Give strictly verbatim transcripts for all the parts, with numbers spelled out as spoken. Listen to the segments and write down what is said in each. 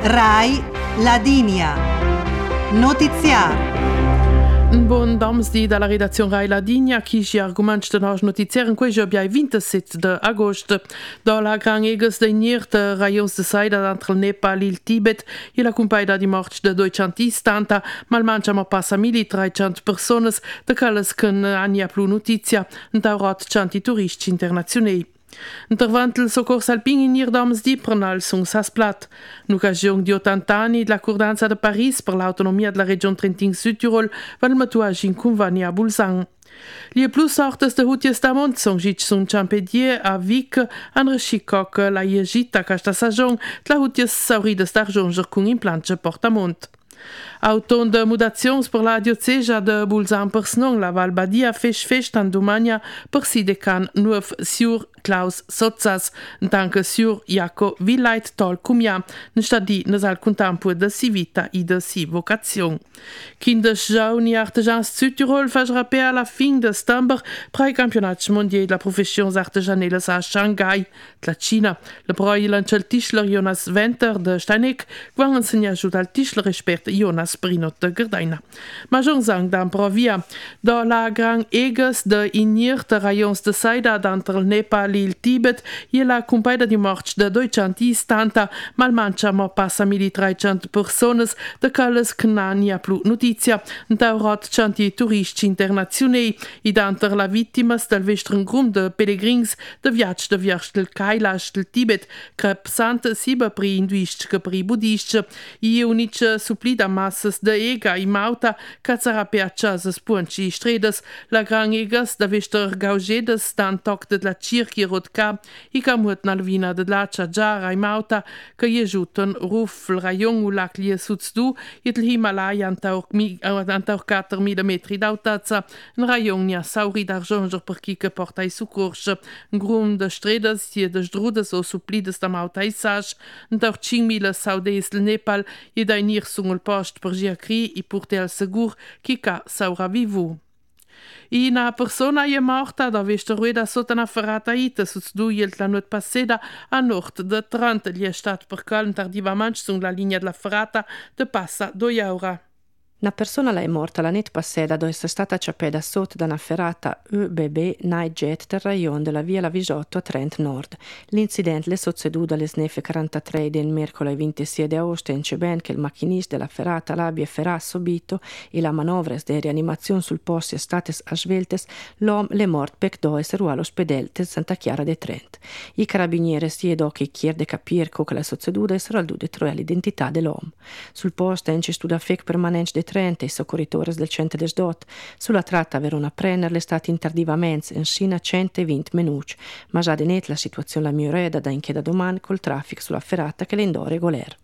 Rai Ladinia. Notiziar. Un buon domesdì dalla redazione Rai Ladinia, chi ci argomenti del nostro notiziario in questo giorno ventisette agosto. Dalla gran egas de nierte raions de saida entre il Nepal e il Tibet e la compagnia di morte de duecentosettanta, ma mangiamo passa milletrecento persone, da quelles che hanno più notizia, daurat cento turisti internazionali. Intervent il soccorso alpin in Irdoms di Prenal sun Sasplat. In occasione di ottanta anni della Concordanza de Paris per l'autonomia della regione Trentin-Sud-Tirol, va il matuage in convegno a Bulzang. Le plus sortes de hutiers d'amont sont gic sun Champedier a Vic, an Rechicoc, la Iegita, casta sajon, la hutiers saurides d'arjonger cun implantje portamont. Auton de mudazions per la diocesa de Bulzang per snon la Val Badia fech fest an Domagna per si decan nuov sur Klaus Sotzas, tanke sur Jaco Villait tol cumia, ne stadi nasal contampo de si vita i de si vocazion. Kindes jauni artesans Südtirol fas rappé à la fin de stember pre campionats mondial de la professions artesanelles a Shanghai, la China. Le proi lancel Tischler Jonas Venter de Steineck, quan ensegna ajut al Tischler expert Jonas Brinot de Gerdaina. Majon sang dan provia, do la gran eges de inierte rayons de saida d'entre el Nepal e il Tibet, e la compagnia di morte de duecentosettanta, mal mangiamo passa milletrecento persones, de quelles che non ha più notizia, daurat cento turisti internazionali, e d'entre la vittimas del vestren grum de pellegrins de viatge de viatge del Kailash del Tibet, che pesante siba pri induist che pri buddhist, e unice suppli da massas de ega i mauta, che sarà piaccias spunci stredes, la gran egas da vester gaugedes dan toc de la circhi rodka, i camut nalvina de la Chajara i mauta, che jejuton ruf il rayon u lac lie sutzdu, et il Himalaya antaur quattromila metri d'autazza, un rayon nia sauri d'arjonger per chi che porta i succorsi, un grum de stredes e de strudes o supplides da mauta i sage, antaur cinquemila saudeis del Nepal, e da inir sun il post per giacri e purte al segur chi ca saura vivu. E una persona è morta da vesta rueda sotto una ferrata ita sus due la notte passata a nord de Trent gli è stato per calm tardivamente sulla linea della ferrata de passa due ore. Una persona la è morta la net passata dove è stata ciapeda sotto da una ferrata U B B Night Jet del rayon della via La Visotto a Trent Nord. L'incidente le succeduto alle nove e quarantatré del mercoledì ventisei di agosto in Ceben che il macchinista della ferrata l'abbia ferrato subito e la manovra di rianimazione sul posto è stata sveltes, l'uomo le morto per due essere all'ospedale di Santa Chiara de Trent. I carabinieri si è dopo che chiede capire che la succeduta essere al due trovare l'identità dell'uomo. Sul posto è in studio fec permanente de Trent e i soccorritori del centro des dot. Sulla tratta Verona Prenner le stati intardivamente in sino a centoventi minuti, ma già denet la situazione la migliorata da inchieda domani col traffico sulla ferrata che le indò regolare.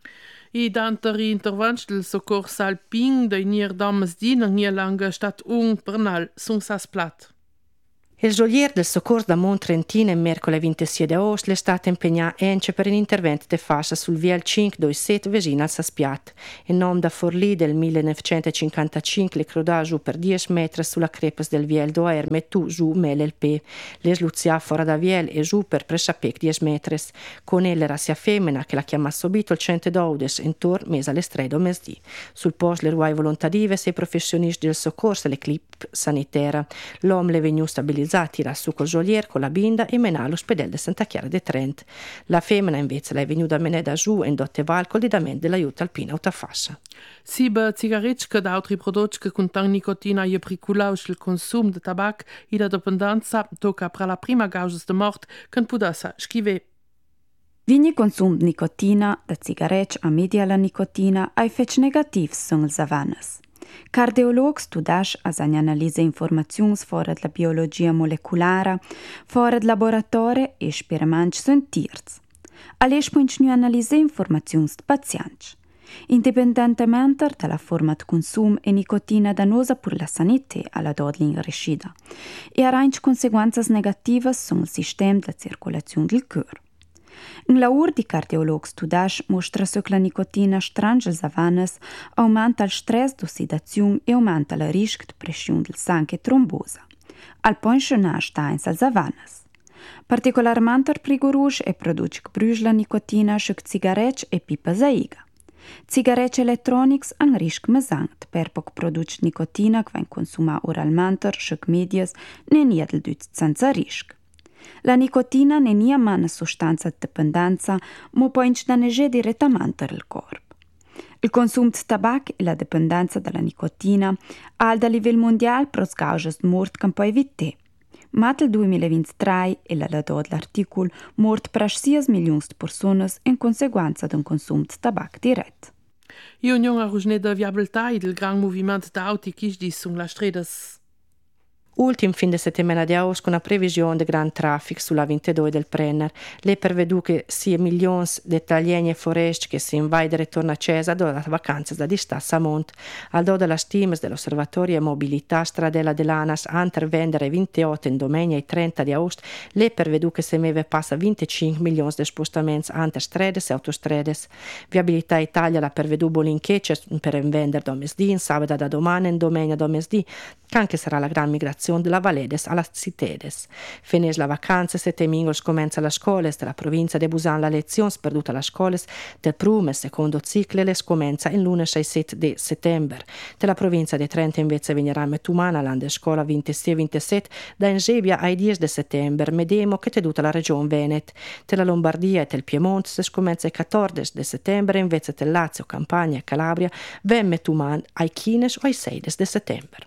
E d'anteri interventi del soccorso alpin de nier dames di non è langa stat un pernal sun Sasplat. Il geolier del soccorso da Mont Trentin mercoledì ventisei di agosto è stato impegnato ence per un intervento di fascia sul viale cinquecentoventi vicino al Saspiat. In nome da Forlì del millenovecentocinquantacinque le crodà giù per dieci metri sulla crepes del viale doer mettu giù mele il pe. Le sluzia fuori da viale e giù per presapec dieci metri. Con elle era sia femmina che la chiama subito il centododici intorno mesa alle stredo mesdì. Sul posto le ruai volontarive e i professionisti del soccorso e l'equipe sanitaria. L'uomo le venu stabilizzato tira su col geolier con la binda e menà all'ospedale di Santa Chiara de Trent. La femmina invece l'è venuta a menè da giù in dotte val col didamento dell'aiuto alpina autofascia. Sibe cigaretche ed altri prodotti che contengono nicotina e pericolano il consumo di tabacco e la dipendenza tocca per la prima causa di morte che potesse scrivere. Vigni consum di nicotina, da cigaretche a media la nicotina, ha effetti negativi sulle savanas. Cardiologi studaš a za analize informazions fora la biologia moleculara, fora laboratori e sperimenti sunt tiers. Alex points nu analize informazions de pazienti. Indipendentemente dalla forma di consumo e nicotina danosa per la sanità alla dodling rescida e arrange conseguenze negative sul sistema di circolazione del cuore. Un lavoro di cardiologo studato mostra che la nicotina strange le savanas aumenta il stress d'ossidazione e aumenta il rischio di pressione del sangue e trombosa. Al pensionare sta in le savanas. Particolarmente perigoso è produce che brucia la nicotina su cigaretti e pipa zaiga. Cigaretti elettronici hanno rischio mesant per poco produce nicotina che viene consumata oralmente su medias ne niente del senza rischio. La nicotina non è una sostanza di dipendenza, ma può incidere direttamente nel corpo. Il consumo di tabacco e la dipendenza dalla nicotina a livello mondiale per cause di morte che può evitare. Ma nel duemilaventitré, e la letto dell'articolo, morte per sei milioni di persone in conseguenza di un consumo di tabacco diretto. Io non ho raggiunto viabilità del gran movimento d'auti che si sulla strada. Ultim fin de settimana di agosto con una previsione di gran traffico sulla ventidue del Brenner. Le prevedu che sia milioni di italiani e foresti che si invaide e ritorna a casa dopo le vacanze da distanza a monte. Al do della stima dell'Osservatorio e Mobilità Stradella dell'ANAS a intervendere ventotto in domenica e trenta di agosto, le prevedu che si meve passa venticinque milioni di spostamenti entre strade e autostrade. Viabilità Italia la prevedu bolinchece per invendere da mesdì, in sabato da domani in domenica da mesdì, che anche sarà la gran migrazione della Valedes alla Citedes. Finis la vacanza, sette mingos comincia la scuola della provincia di Busan la lezione perduta la scuola del primo e secondo ciclo le comincia in lunes e sette di settembre. Della provincia di Trento invece venirà metumana l'anno scuola ventisei ventisette da Ingebia ai dieci di settembre, medemo che teduta la regione Veneto. Della Lombardia e del Piemonte si comincia il quattordici di settembre, invece del Lazio, Campania e Calabria ven metuman ai quindici o ai sedici di settembre.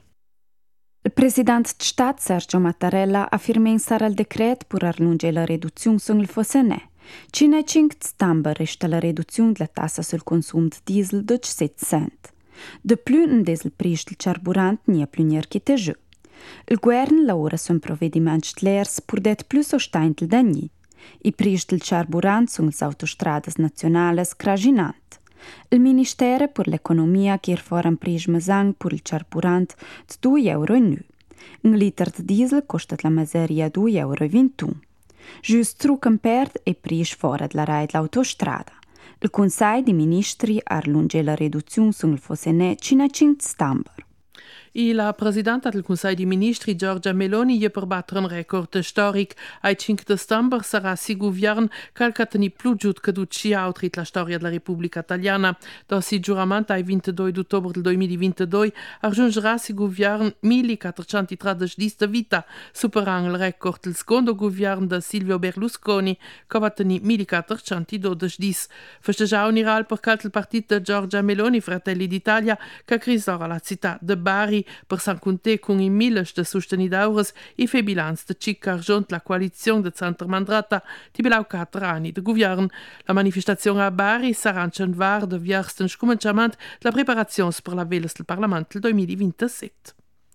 Il presidente di Stato Sergio Mattarella ha firmato il decreto per allungare la riduzione sul Fosenè. cinque settembre resta la riduzione della tassa sul consumo di diesel di sette cent. De più, un diesel prezzo del carburante non è più niente che giù. Il governo lavora su un provvedimento clars per dare più sostegno al danni. I prezzi del carburante sulle autostrade nazionali crascinanti. Il Ministero per l'Economia chiede fare un prezzo mesang per il carburante di due euro e nu. Un litro di diesel costa la miseria due euro e ventuno. Giusto truc un perd e prezzo fuori della ride dell'autostrada. Il Consiglio dei Ministri ha allungato la riduzione sul Fosenè cinque settembre. E la Presidenta del Consiglio dei Ministri, Giorgia Meloni, gli per battere un record storico. Ai cinque settembre sarà si governo che ha tenuto più giù che tutti altri la storia della Repubblica Italiana. Da si giuramento ai ventidue ottobre del duemilaventidue raggiungerà si governo millequattrocentotredici di vita, superando il record del secondo governo di Silvio Berlusconi, che va tenuto millequattrocentododici di. Festeggiare unirà per il partito di Giorgia Meloni, Fratelli d'Italia, che crisora la città di Bari per s'incontrer con i miles de sostenidaures e fer bilanz de circa argent la coalizione de centre-mandrata di belau quattro anni de govern. La manifestazione a Bari sarà un var de viersten scominciament la preparazione per la veles del Parlamento del duemilaventisette.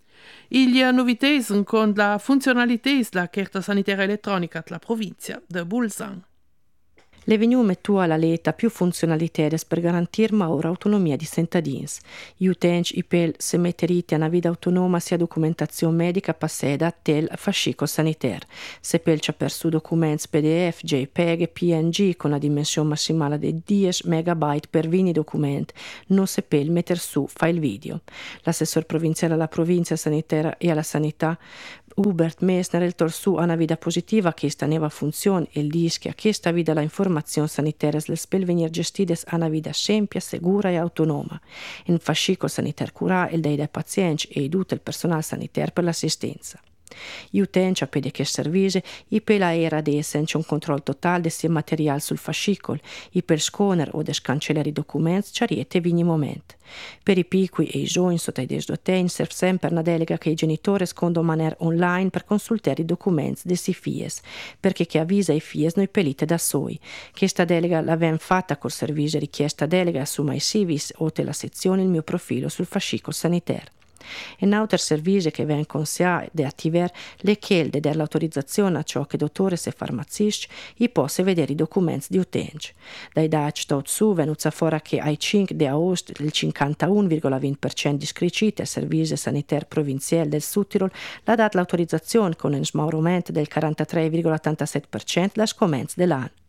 Il y a novità con la funzionalità della carta sanitaria elettronica della provincia de Bolzano. Le veniu mettu alla leta più funzionalità per garantire maggiore autonomia di cittadini. Gli utenti i pel se metteriti a una vita autonoma sia documentazione medica passata tel fascicolo sanitario. Se pel c'è per su documenti P D F, JPEG e P N G con la dimensione massimale di dieci megabyte per vini documenti, non se pel metter su file video. L'assessore provinciale alla provincia sanitaria e alla sanità Hubert Messner il torsu a una vita positiva che sta neva funzione e il dischia che sta vita la informazione sanitaria le spel venir gestides a una vita sempia, sicura e autonoma. In fascicolo sanitario cura il dei dei pazienti e tutto il personale sanitario per l'assistenza. Gli utenti appede che servizi i per la era di senza un controllo totale del sia materiale sul fascicolo, i per scanner o des cancellare i documenti c'ariete vigni momento. Per i piccoli e i giovani sotto i desdoteni serve sempre una delega che i genitori scondo maniera online per consultare i documenti dei si fies, perché chi avvisa i fies noi pelite da soli. Questa delega l'avevamo fatta col servizio richiesta delega su My Civis o della sezione il mio profilo sul fascicolo sanitario. Un altro servizio che viene consigliato di attivare le chiede dell'autorizzazione a ciò che dottore e farmacisti i possa vedere i documenti di utenti. Dai dati tot su venuta fuori che ai cinque di agosto il cinquantuno virgola venti per cento di iscritti al servizio sanitario provinciale del Sudtirol l'ha dato l'autorizzazione con un smauramento del quarantatré virgola ottantasette per cento delle scommesse dell'anno.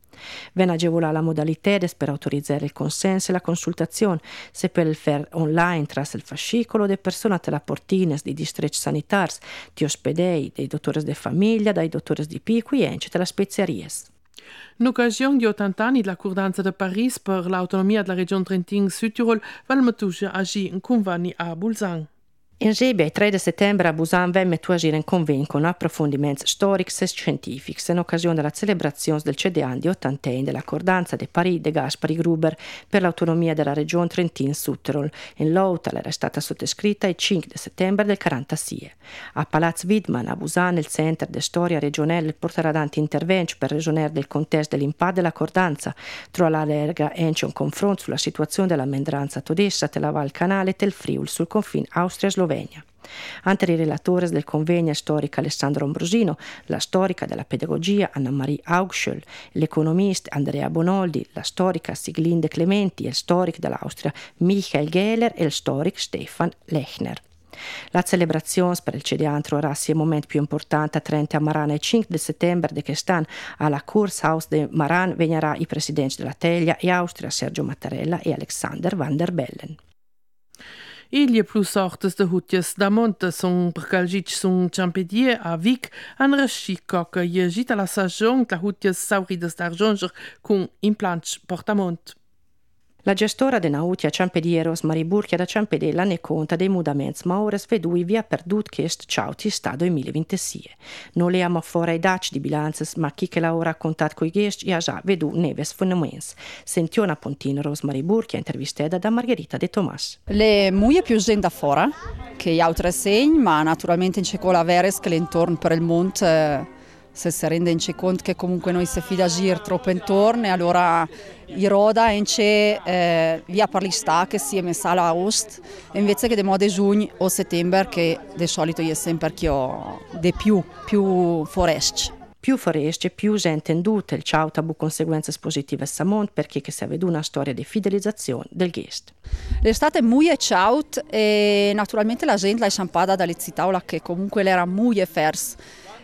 Ven agevola la modalità per autorizzare il consenso e la consultazione, se per il fer online tras il fascicolo de persone te la portines di distretti sanitari, di ospedei, dei dottori de famiglia, dai dottori di piqui e ence te la speziaries. In occasione di ottanta anni della Concordanza di Parigi per l'autonomia della regione Trentin-Südtirol, Valmetuscia agì in convegno a Bolzano. In Gebia, il tre settembre a Busan venne agire in convegno con approfondimenti storici e scientifici in occasione della celebrazione del cento di ottanta anni della Concordanza di Parigi di Gaspari Gruber per l'autonomia della regione Trentin-Südtirol. In l'auta era stata sottoscritta il cinque settembre del quarantasei. A Palazzo Widman a Busan, il centro di storia regionale porterà avanti interventi per ragionare del contesto dell'impatto della Concordanza, tra la lerga e un confronto sulla situazione della minoranza tedesca della Val Canale e del Friuli sul confine Austria-Slovenia. Ante i relatori del convegno storico Alessandro Ambrosino, la storica della pedagogia Anna-Marie Augschöl, l'economista Andrea Bonoldi, la storica Siglinde Clementi, il storico dell'Austria Michael Gehler e il storico Stefan Lechner. La celebrazione per il cediantro era il momento più importante a Trente a Marana il cinque settembre di quest'anno alla Kurshaus de Maran vegnerà i presidenti della Teglia e Austria Sergio Mattarella e Alexander van der Bellen. Iglie plus sortes de hutjes da monte son percalgic son Champedier a Vic an reschicoc iegit a la sajon la hutjes saurides d'arjonger cun implants portamont. La gestora de Nautia Ciampedieros Mariburchia da Ciampedella ne conta dei mudaments maures vedui via perdut chest ciauti sta duemilaventisei. Non le amo fora i daci di bilanzes, ma chi che la ora contat coi gest ja già vedu neves fenomens. Sentiona Pontina Rosmari Burchia intervistata da Margherita De Tomas. Le muie più gente da fora, che gli altri segni, ma naturalmente in cecola veres che l'intorno per il monte eh, se si rende in conto che comunque noi si fida gir troppo intorno e allora i roda ence eh, via per l'ista che si è messa alla ost invece che de modo giugno o settembre che di solito è sempre che ho di più più foreste. Più foreste, più gente induta, il ciao tabu conseguenze positive a Samont perché che si vede una storia di fidelizzazione del guest. L'estate è molto ciao e naturalmente la gente l'ha sciampada dalle città che comunque era molto fers.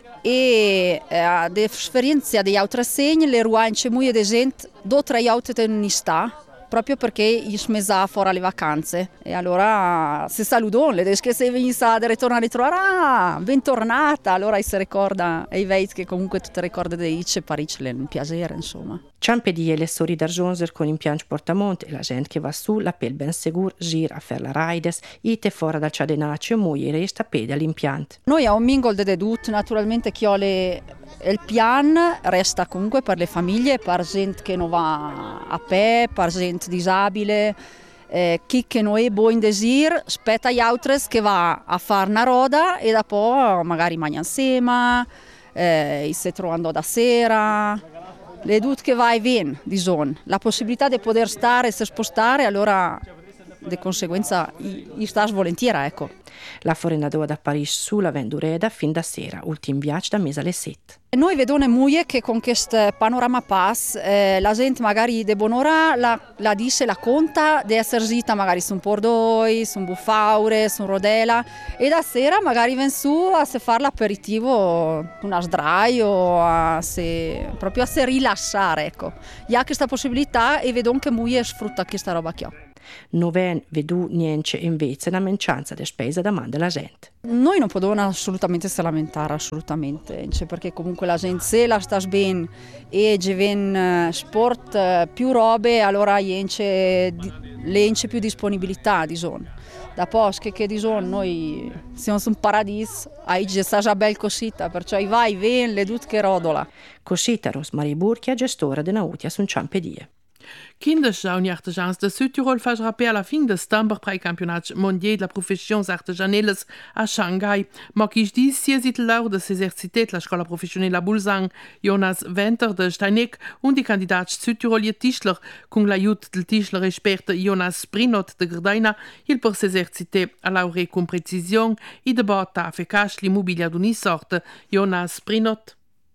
E eh, a differenza degli altri segni le ruance molto di gente do tre auto di un'istà proprio perché io smesa fuori le vacanze e allora si salutò le desche se venisse a ritornare a trovare ah, bentornata allora si ricorda e i veit che comunque tutte ricorda di Ice Parigi le un piacere insomma. Ciampedì e le storie d'Arjonser con impianti portamont e la gente che va su la pel ben sicur gira a fare la raides ite fuori dal ciadenaccio e moglie resta pede all'impianto. Noi a un mingol de dedut naturalmente chi ho le il pian resta comunque per le famiglie, per gente che non va a pe, per gente disabile, eh, chi che non è buon desir, spetta agli altri che va a fare una roda e dopo magari mangia insieme, eh, si trovano da sera, le dut che va e viene, diciamo, la possibilità di poter stare e si spostare, allora di conseguenza gli sta volentieri, ecco. La forenadora da Parigi sulla Vendureda fin da sera, ultim viaggio da mese alle sette. Noi vediamo moglie che con questo panorama pass eh, la gente magari de buon'ora la, la dice, la conta di essere zita magari su un pordoi, su un buffaure, su un rodela e da sera magari ven su a se fare l'aperitivo, una sdraio, a se, proprio a se rilassare, ecco. Gli ha questa possibilità e vedo che moglie sfrutta questa roba qui. Non ven vedu niente invece una mancianza di spesa da manda la gente. Noi non possiamo assolutamente se lamentare, assolutamente, perché comunque la gente se la sta bene e ci ven sport più robe, allora le ence più disponibilità, diciamo. Da pos che, che diciamo, noi siamo su un paradiso, hai già già bel cosita, perciò vai, ven, le dut che rodola. Cosita Rosmari Burchia, gestora di Nautia su Ciampedie. Kinderschau artesans de Südtirol fas rappel a la fin de Stamber Precampionat mondial de la professions artesanelles a Shanghai. Ma qui dis si sit lau de s'exercitet la scola professionella Bulzang, Jonas Venter de Steineck und die Kandidat Südtirolier Tischler con l'aiut del Tischler expert Jonas Sprinot de Gardaina, il per s'exerciter a laure con precision i de botta a fecash l'immobilia d'uni sorte. Jonas Sprinot.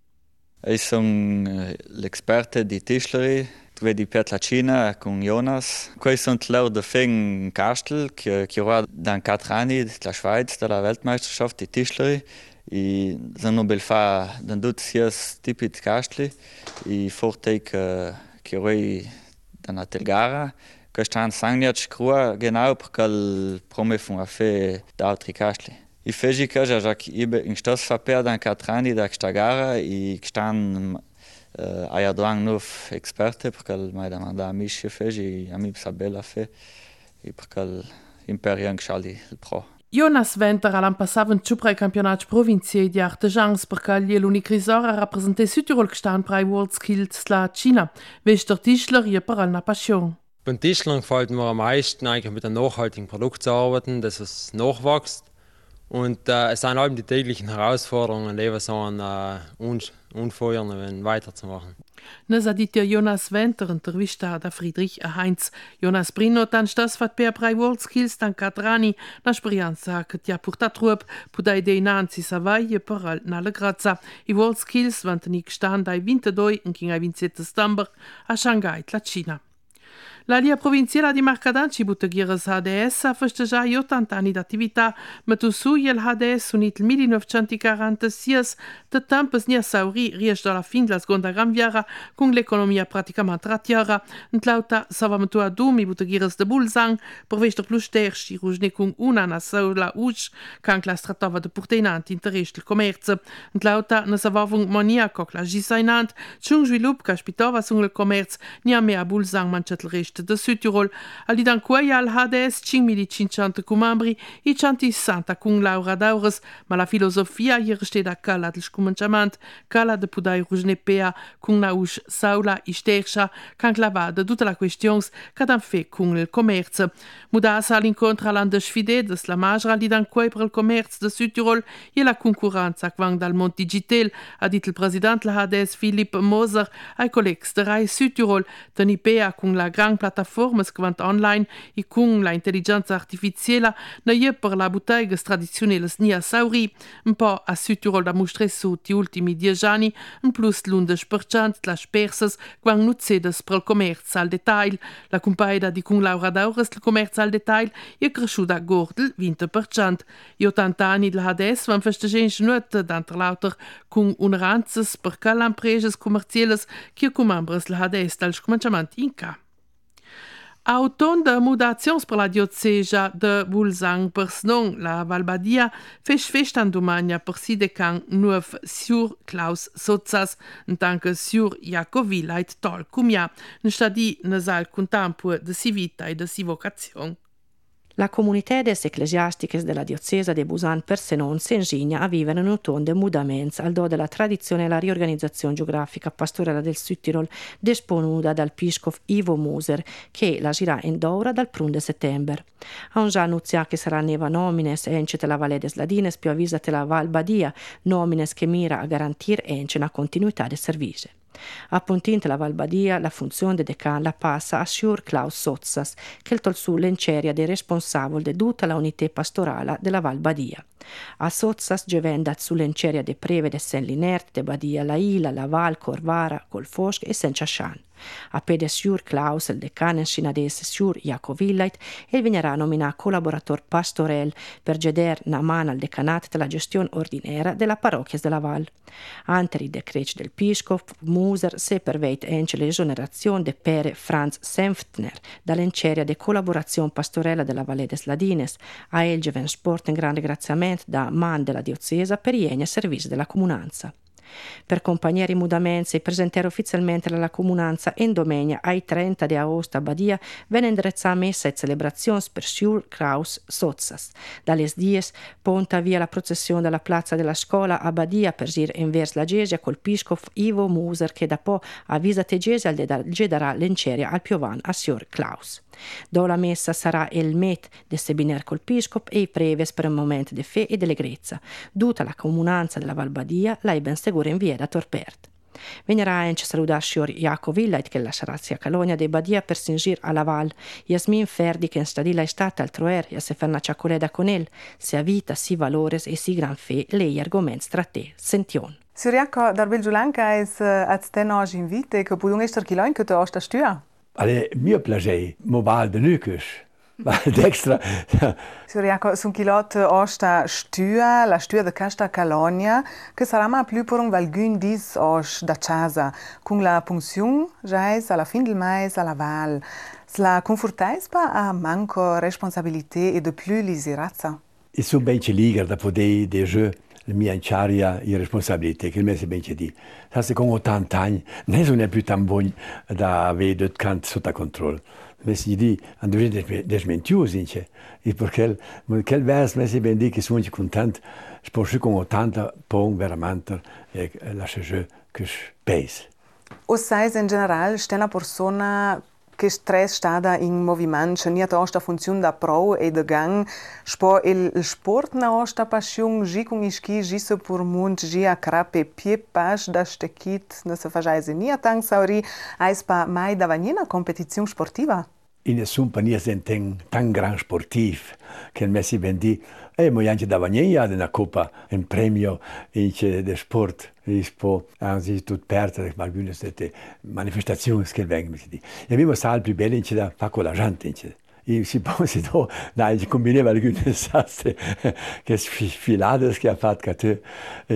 Io sono l'experte di Tischleri. Vedi per la Cina con Jonas. Questi sono loro di Feng Kastel, che, che ora da quattro anni la Schweiz della Weltmeisterschaft di Tischleri e sono bel fa dan dut sias tipi di castli e forte che che oi da na telgara quest'anno sangnat crua genau perché il prome fu a fe da altri castli. I feci che già già ibe in stos fa per dan quattro anni da questa gara e stan uh, a doang nov experte perché mai da manda amici feci a mi sa bella fe e perché imperiang schaldi il pro. Jonas Venter l'anno passato ciupra i campionati provinciali di artigians perché gli l'unico risore a rappresentare Südtirol gestan per i World Skills la Cina. Wester Tischler ihr per una Passion. Beim Tischlern gefällt mir am meisten eigentlich mit einem nachhaltigen Produkt zu arbeiten, dass es nachwächst. Und äh, es sind eben die täglichen Herausforderungen, die wir so äh, uns unfeuern, weiterzumachen. Nes ha dit Jonas Venter intervista da Friedrich Heinz. Jonas Brino tan stas fat per prei World Skills tan Catrani, l'esperienza che ti ha portat trup pudai dei nanzi savai per al nale Grazza. I World Skills van tenik stand dai ventidue in king ai ventisette settembre a Shanghai, la Cina. La Lia Provinciale di Marcadan ci butta ghiras H D S a festeggiare ottanta anni d'attività, ma tu su il H D S unit il millenovecentoquarantasei, de tempes nia sauri riesce alla fin della seconda gran viara, con l'economia praticamente rattiara, und lauta savamo a dumi butta ghiras de Bulsang, per vester plus terci, rusne con una na sola uc, canc la stratava de porteinant interesse il commercio, und lauta na savavung mania coc la gisainant, chung svilup ca spitava sung il commercio, nia me a Bulsang mancet il rest de Südtirol, ali dan quei al H D S cinquecento cumambri e centosessanta con Laura Daures, ma la filosofia hier steht a cala del scominciamento, cala de pudai rusnepea con nausch saula e stercia, can clavada tutta la questions che dan fe con il commercio. Mudas all'incontro all'ande sfide des la magra ali dan quei per il commercio de Südtirol e la concorrenza quang dal Mont Digital, ha dit il president la H D S Philipp Moser ai colleghi de Rai Südtirol, tenipea con la gran plataformas quant online e con la intelligenza artificiale na je per la bottegas tradizionelles nia sauri, un po' a Südtirol da mostrare su ti ultimi dieci anni, un plus l'undici per cento las persas quang nuzedes per il commercio al detail. La compaida di con Laura Daures il commercio al detail è cresciuta a gordel venti per cento. E ottanta anni del H D S van festeggiare nuot d'antre lauter con uneranzas per cal impreses commerciales che comambres il H D S dal scominciamento in ca. Auton de mudazions per la diocesa de Bulsang per Snon, la Valbadia, fech festan domania per si decan nuov sur Klaus Sotzas, en tanke sur Jacovi leit tol cumia, ne stadi nasal contampu de si vita e de si vocazion. La comunitades ecclesiastiches della diocesa de Busan per Senon s'ingegna a vivere in un ton de mudaments al do della tradizione e la riorganizzazione geografica pastorale del Südtirol disponuta dal piscof Ivo Muser che la girà in d'ora dal primo settembre. A un già annunzia che sarà neva nomines encete la Valle des Ladines più avvisate la Val Badia, nomines che mira a garantire ence una continuità del servizio. Appuntinte la Val Badia, la funzione de decan la passa a Siur Klaus Sotzas, che tol su l'enceria dei responsabili de tutta la unità pastorale della Val Badia. A Sotzas gevendat su l'enceria de preve de Saint-Linert, de Badia la Ila, la Val, Corvara, Colfosc e Saint-Chachan. A pede Siur Klaus, il decan in sinades Siur Jacovilait, e venirà nominato collaborator pastorel per geder na man al decanat della gestione ordinaria della parrocchia della Val. Anteri decreci del piscof, Muser se perveit ence l'esonerazione de pere Franz Senftner dall'enceria de collaborazione pastorella della Valle des Ladines, a el geven sport in grande ringraziamento da man della diocesa per ienia servizi della comunanza. Per compagnieri mudamenzi presentare ufficialmente alla comunanza in domenica ai trenta di agosto a Badia venne indirizzata messa e celebrazioni per Siur Klaus Sotzas. Dalle dies ponta via la processione dalla piazza della scuola a Badia per ir in vers la Gesia col piscof Ivo Muser che da po' avvisa te Gesia gederà l'enceria al piovan a Siur Klaus. Do la messa sarà il met de sebiner col piscop e i preves per un momento de fe e de allegrezza. Tutta la comunanza della Val Badia la ben segura in via da Torpert. Venirà anche salutare Sior Jacovilait che lascerà sia Calonia de Badia per singir alla Val. Jasmin Ferdi che in stadilla è stata al troer e se ferna ciacoleda con el, se a vita si valores e si gran fe lei argomenti strate sention. Sior Jaco, dar Belgiulanca es at ten oggi invite che pudung ester chiloin che te osta stua. Alle mio piace mobile de nucus. Dextra. Suriaco, sun kilot osta stua, la stua de Casta Calonia, che sarà ma più per un valgun dis os da casa, con la punzione jais alla fin del mais alla val. La confortais pa a manco responsabilité e de plus lisirazza? E sono ben liga da poter de jeu la mia inciaria e responsabilità, che mi è ben di. Se con ottanta anni non sono più tan buon da avere due canti sotto controllo. Mi si di, andrei desmentiu, dice. E perché quel verso mi si ben di che sono contento, sposto con ottanta pong veramente e lascia jeu che pesa. O sais in generale, sta una persona che stress stada in movimento, nie ta osta funzione da pro e de gang, spo il, il sport na osta passion, gi con iski, gi se pur munt, gi a crape pie pas da stekit, ne se fajaise nie tang sauri, ais pa mai da vanina competizione sportiva? In nessun pania senten tan gran sportiv, che mi si vendi, e mo anche da vanina una coppa, un premio in de sport. Ispo, anzi, tutto perto, ma alcune state manifestazioni che vengono. E abbiamo sal più belle in da fa con la gente. E si può, si do, dai, si combinava alcune saste che sfilate che ha fatto, che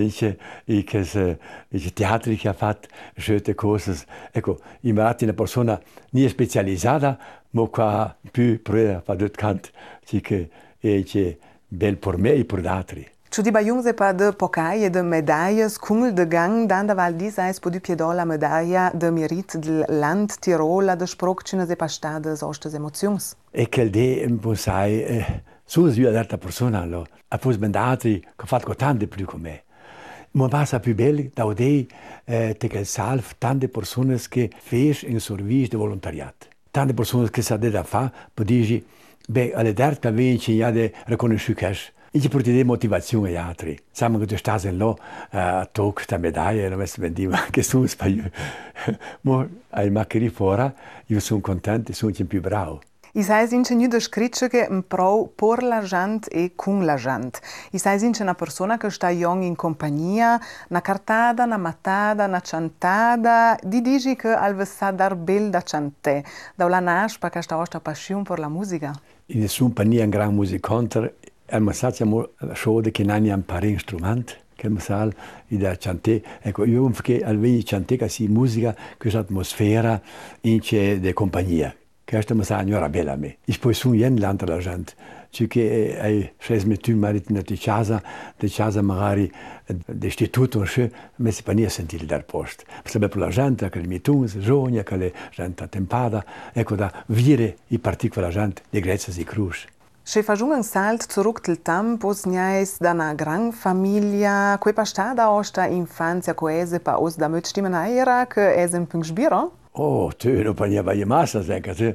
e che i teatri che ha fatto, certe cose. Ecco, imparate una persona non specializzata, ma qua più presa per due canti, che è bel per me e per gli altri. Ciò di baiunze pa de pocai e de medailles, cumul de gang, dan da val dis ais po du piedò la medaglia de merit del land Tirola de sproccinas e pastades ostes emozions. E che de un po' sai, eh, sono io un'altra persona, lo, a pos mendatri, che ha fatto tante più come me. Ma passa più bello da odei, eh, te che salv tante persone che fes in servizio di volontariato. Tante persone che sa da fa, per dire, beh, alle terze vinci ja de riconosciuto. E ci porti motivazione agli altri. Siamo che tu stai là a toccare questa medaglia, non mi si vendiva che sono spaglio. Ma ai maccheri fuori, io sono contento e sono più bravo. I sai since nu de scritche che un pro por la gente e con la gente. I sai since una persona che sta young in compagnia, una cartada, una matada, una chantada, di dici che al sa dar bel da chante. Da la naspa che sta vostra passione per la musica. In nessun pania un gran musicante. El masacciamo shode che nani impari instrument, che masal ida chante. Ecco, io un che alveni chante che si musica, questa atmosfera in c'è de compagnia. Che sta masal era bella a me. E poi sono ien l'altra la gente. Cioè che ai sces metu marit na di casa, di casa magari d'istituto, ma si pania sentire dal posto. Sarebbe per la gente che le mituns, giovani, che le gente tempada, ecco da vire in particolare la gente di Grezia e Cruz. Se facciamo un salto zurück del tempo, sniais da una gran famiglia, quei pastada osta infanzia coese pa os da möt stimmen era che es un pung sbiro? Oh, tu non paniava io massa, senka tu.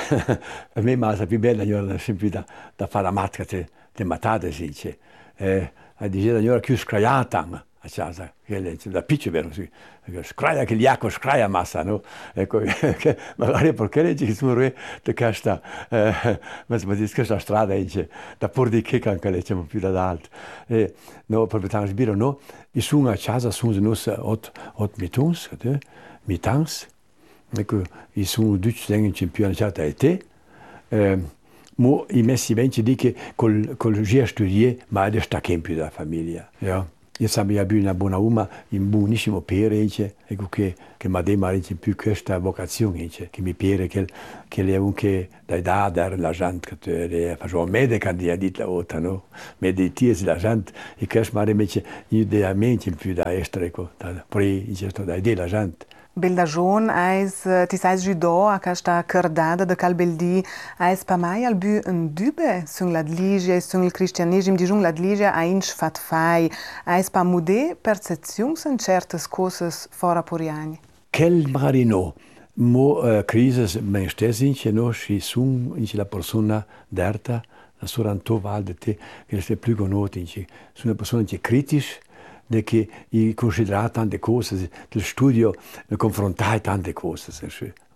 A me massa più bella io sempre da da fare la matka te te matate si dice. Eh, a dire io più scraiata a casa, che le da piccio vero sì. Scraia che liaco scraia massa, no? Ecco, che magari perché le ci sono re de questa eh, ma si dice questa strada dice da por di che anche le c'è più da alto. E no, per tanto sbiro no. I sono a casa sono nos ot ot mituns, eh, mitans. Ecco, i sono due in più una certa età. Eh, mo i messi ben ci dice col col gia studiare ma da sta più da famiglia, ja. Io sapevo che una buona uma, un buonissimo pere, ecco che, che mi ha detto più questa vocazione, che mi piace che, che le anche da dare la gente, che faceva medica di adit la volta, no? Meditiasi la gente, e che mi ha detto idealmente più da essere, ecco, da pre, da idea la gente. Belda gion, eis, ti sais judo a questa cardada de calbeldi, eis pa mai al bu un dube sun l'adligia e sun il cristianesimo di giun l'adligia a inch fat fai, eis pa mude percezions in certes cosas fora poriani. Quel marino, mo uh, crisis men stessi, che no, si sun in la persona d'erta, la soranto valde te, che è più conosciuta, sono una persona che è critica, che considera tante cose, del studio, confrontare tante cose.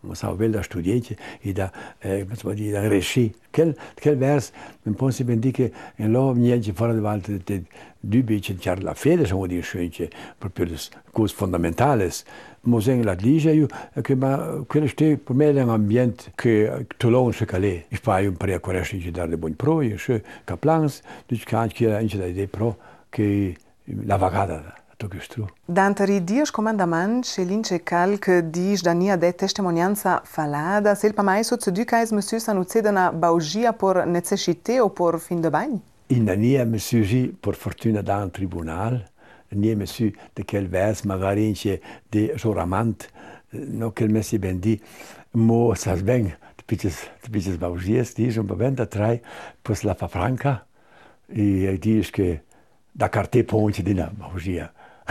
ma sa bella studiete e da eh, di da resci quel quel vers non posso ben dire che in lo niente fare davanti de dubi c'è la fede sono di schönche proprio le cose fondamentali Moseng la dice io che ma quello ste per me è un ambiente che tolon se calé ich fai un pre correction ci dare buon pro io che caplans du kan che in c'è idee pro che la vagada Dantari dias comandament che lince cal che dis dania de testimonianza falada sel pa mai so du cais monsieur sanucedana baugia por necessité o por fin de bagn in dania monsieur ji por fortuna da un tribunal nie monsieur de quel vers magari ince de joramant no quel messi ben di mo sas ben de piches de piches baugies di un bevenda trai pues la fa franca e dis che da carte ponte di na baugia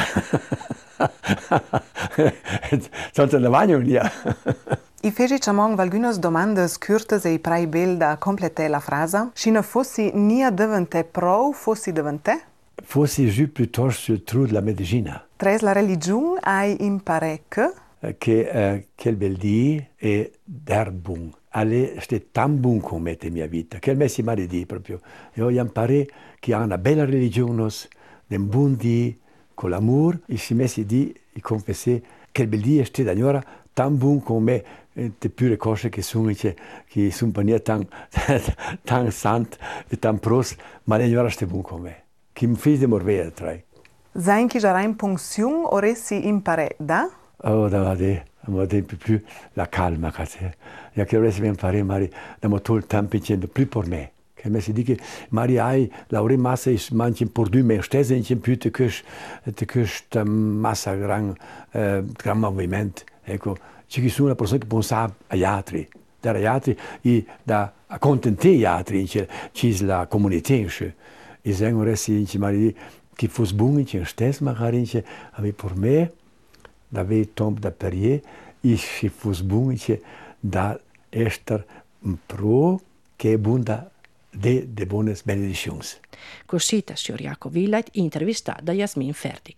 Sonst la bagno via. I fece chamong valgunos domandas curtas e prai bel da complete la frasa. Sina fossi nia devante pro, fossi devante? Fossi giù piuttosto sul trud la medicina. Tres la religion hai impare che? Che uh, quel bel di è der bun. Alle ste tan bun come te mia vita. Che messi mari di proprio. Io impare che ha una bella religione, un bun di con l'amore, e si messi di e confessé che bel dia ste d'agnora tan buon come te pure cose che sono che che sono pania tan tan sant e tan pros, ma l'agnora ste buon come. Che mi fece morvere trai. Sein che già in pension o resi impare da? Oh, da vade, ma de più la calma case. Ja che resi impare mari da mo tot tempo dicendo più per me. Che mi si dice Maria hai laure massa is manchen por du me stese in più te che te che sta massa gran eh, gran movimento ecco ci sono una persona che pensa agli altri dare altri e da accontentare gli altri ci la comunità e sagen resi in Maria che fosse buon in stes magari in ave per me da ve tomb da perie e se fosse buon da ester pro che bunda de de buones benedictions. Cosita signor Jacovilla intervistata da Jasmin Ferdig.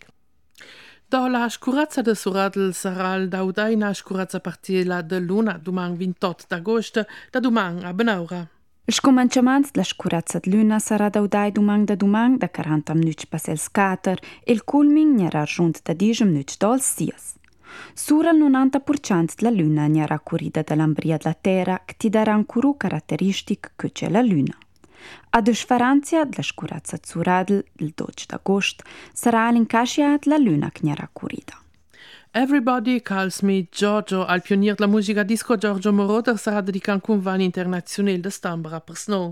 Da la scurazza de Suradel sarà il daudaina scurazza partita de luna domang vintotto d'agosto da domang a Benaura. Il cominciamento della scurazza de luna sarà daudai domang da domang da quaranta minuti passel scatter e il culming n'era raggiunto da dieci minuti dal sias. Sura il novanta per cento della luna n'era corrida dall'ambria della terra che ti darà ancora caratteristiche che c'è la luna. A differenza della scurazza Zuradel del dodici d'agosto sarà l'incasciata la luna che n'era corrida. Everybody Calls Me Giorgio, al pionier della musica disco Giorgio Moroder sarà dedicato un van internazionale de Stambra per Snow.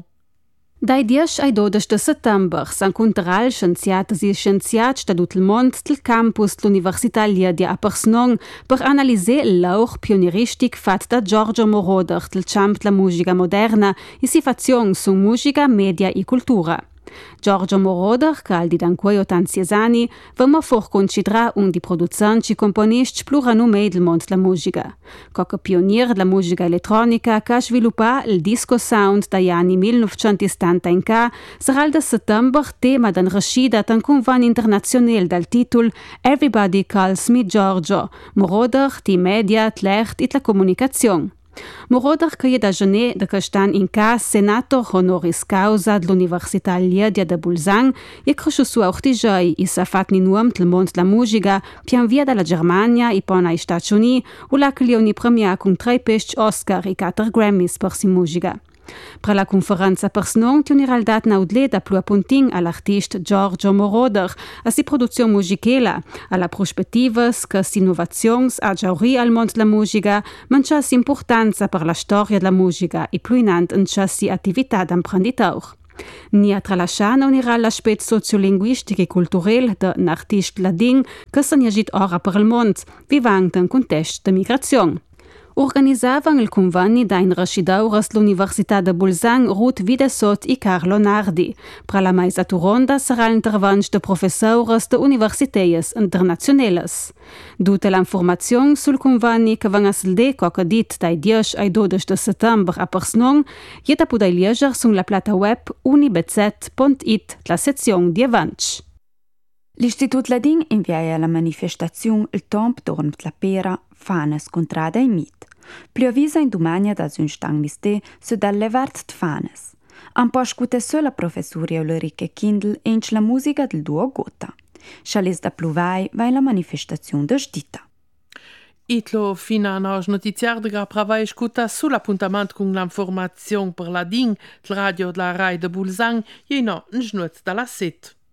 Dai dieci ai dodici de settembre s'incontrerà scienziates e scienziati da tutto il mondo del campus dell'Università Liedia a Persnon per analizzare l'or pionieristic fatto da Giorgio Moroder del campo della musica moderna e situazione su musica, media e cultura. Giorgio Moroder, che al di danquei ottantasei anni, va for considerare un di produzenti e componisti più renommati del mondo della musica. Come pioniere della musica elettronica che ha sviluppato il disco sound dagli anni millenovecentosettanta in K, sarà il de settembre tema d'un rescida d'un convegno internazionale dal titolo Everybody Calls Me Giorgio, Moroder, di media, l'art e la comunicazione. Moroder, che è da genè da quest'anno in K, senator honoris causa dell'Università Liedia de Bolzano, è cresciuto a Ortigioi e si è fatto in uomo del mondo della musica, pian via dalla Germania e poi negli Stati Uniti, o la che li premia con tre pesci Oscar e quattro Grammys per si musica. Per la conferenza per Snon tionerà il dat naudle da più appunting all'artista Giorgio Moroder, a si produzione musicale, alla prospettiva che si innovazioni a giauri al mondo della musica, ma c'è si importanza per la storia della musica e più in ant c'è si attività d'imprenditore. Nia tralasciana unirà l'aspetto sociolinguistico e culturale d'un artista ladin che se ne agit ora per il mondo, vivendo in contesto di migrazione. Organizzavan il convegno da in Rascidauras l'Università de Bolzano Ruth Videsot e Carlo Nardi. Per la mais aturonda sarà l'intervento de professores de universiteies internazionales. Tutte l'informazione sul convegno che van a selde coca dit dai dieci ai dodici de settembre a Persnon, je da podai leger sulla plata web unibz punto it la sezione di avanti. L'Istitut Ladin invia alla manifestazione il tempo dorm la pera fanes contrada e mit. Più avvisa in domania da un stang miste su dal levart tfanes. Un po' scute sola professori Ulrike Kindl e la musica del duo Gotha. Chales da pluvai va in la manifestazione de Stita. Itlo fina nos notiziar de gra prava escuta sull'appuntamento con l'informazione per la D I N, il radio della Rai de Bulzang, e no, njnuet dalla set.